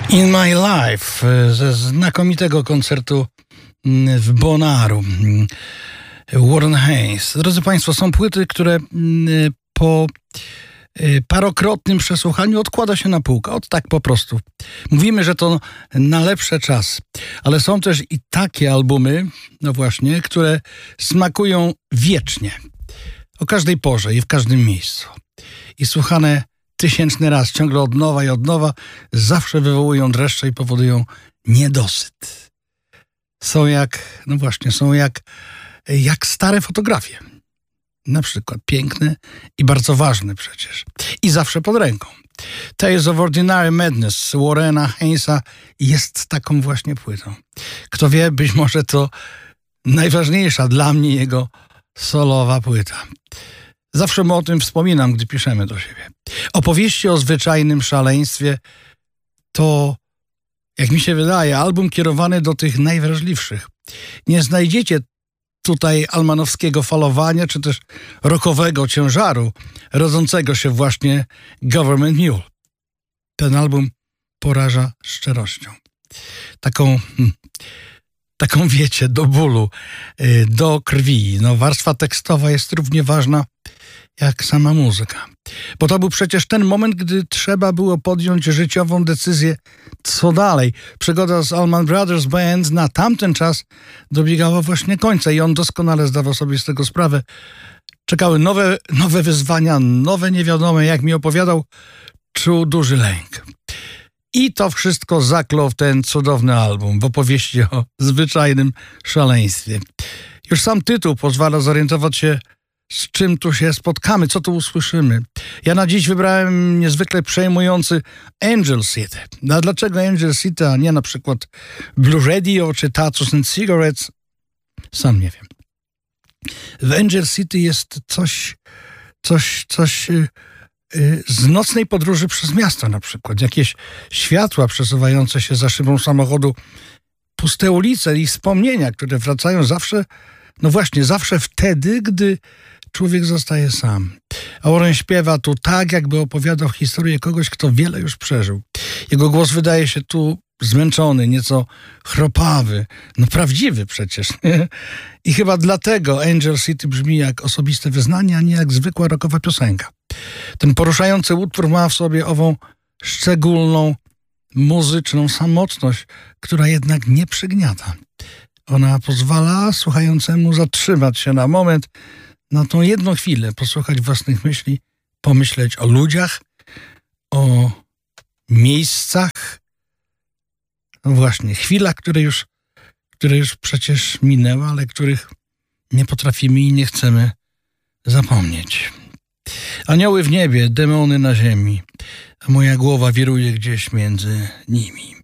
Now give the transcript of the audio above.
In My Life ze znakomitego koncertu w Bonaru. Warren Haynes. Drodzy Państwo, są płyty, które po parokrotnym przesłuchaniu odkłada się na półkę. Od tak po prostu. Mówimy, że to na lepsze czasy. Ale są też i takie albumy, no właśnie, które smakują wiecznie. O każdej porze i w każdym miejscu. I słuchane tysięczny raz, ciągle od nowa i od nowa, zawsze wywołują dreszcze i powodują niedosyt. Są jak, no właśnie, są jak stare fotografie. Na przykład piękne i bardzo ważne przecież. I zawsze pod ręką. Tales of Ordinary Madness Warrena Haynesa jest taką właśnie płytą. Kto wie, być może to najważniejsza dla mnie jego solowa płyta. Zawsze mu o tym wspominam, gdy piszemy do siebie. Opowieści o zwyczajnym szaleństwie to, jak mi się wydaje, album kierowany do tych najwrażliwszych. Nie znajdziecie tutaj almanowskiego falowania, czy też rockowego ciężaru, rodzącego się właśnie Government Mule. Ten album poraża szczerością. Taką wiecie, do bólu, do krwi. No, warstwa tekstowa jest równie ważna jak sama muzyka. Bo to był przecież ten moment, gdy trzeba było podjąć życiową decyzję, co dalej. Przygoda z Allman Brothers Band na tamten czas dobiegała właśnie końca i on doskonale zdawał sobie z tego sprawę. Czekały nowe wyzwania, nowe niewiadome, jak mi opowiadał, czuł duży lęk. I to wszystko zaklął w ten cudowny album w opowieści o zwyczajnym szaleństwie. Już sam tytuł pozwala zorientować się, z czym tu się spotkamy, co tu usłyszymy. Ja na dziś wybrałem niezwykle przejmujący Angel City. A dlaczego Angel City, a nie na przykład Blue Radio czy Tattoos and Cigarettes? Sam nie wiem. W Angel City jest coś z nocnej podróży przez miasto na przykład. Jakieś światła przesuwające się za szybą samochodu, puste ulice i wspomnienia, które wracają zawsze, no właśnie, zawsze wtedy, gdy człowiek zostaje sam. A Warren śpiewa tu tak, jakby opowiadał historię kogoś, kto wiele już przeżył. Jego głos wydaje się tu zmęczony, nieco chropawy. No prawdziwy przecież. Nie? I chyba dlatego Angel City brzmi jak osobiste wyznanie, a nie jak zwykła rockowa piosenka. Ten poruszający utwór ma w sobie ową szczególną muzyczną samotność, która jednak nie przygniata. Ona pozwala słuchającemu zatrzymać się na moment, na tą jedną chwilę, posłuchać własnych myśli, pomyśleć o ludziach, o miejscach. No właśnie, chwilach, które już przecież minęły, ale których nie potrafimy i nie chcemy zapomnieć. Anioły w niebie, demony na ziemi, a moja głowa wiruje gdzieś między nimi.